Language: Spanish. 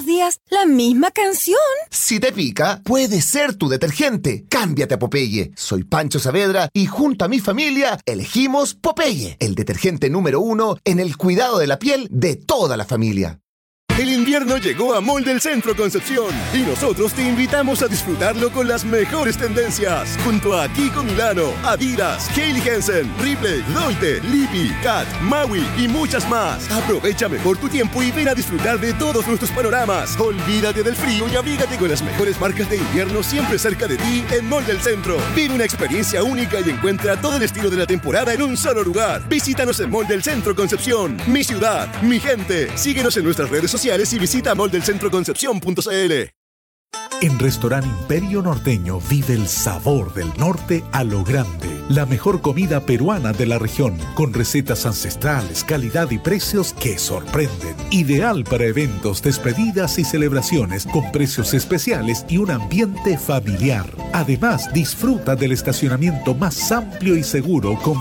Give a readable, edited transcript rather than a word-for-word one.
los días la misma canción. Si te pica, puede ser tu detergente. Cámbiate a Popeye. Soy Pancho Saavedra y junto a mi familia elegimos Popeye, el detergente número 1 en el cuidado de la piel de toda la familia. El invierno llegó a Mall del Centro Concepción y nosotros te invitamos a disfrutarlo con las mejores tendencias. Junto a Kiko Milano, Adidas, Hailey Hansen, Ripley, Loite, Lippy, Cat, Maui y muchas más. Aprovecha mejor tu tiempo y ven a disfrutar de todos nuestros panoramas. Olvídate del frío y abrígate con las mejores marcas de invierno siempre cerca de ti en Mall del Centro. Vive una experiencia única y encuentra todo el estilo de la temporada en un solo lugar. Visítanos en Mall del Centro Concepción. Mi ciudad, mi gente. Síguenos en nuestras redes sociales y visita moldelcentroconcepcion.cl. En Restaurante Imperio Norteño vive el sabor del norte a lo grande. La mejor comida peruana de la región, con recetas ancestrales, calidad y precios que sorprenden. Ideal para eventos, despedidas y celebraciones, con precios especiales y un ambiente familiar. Además, disfruta del estacionamiento más amplio y seguro con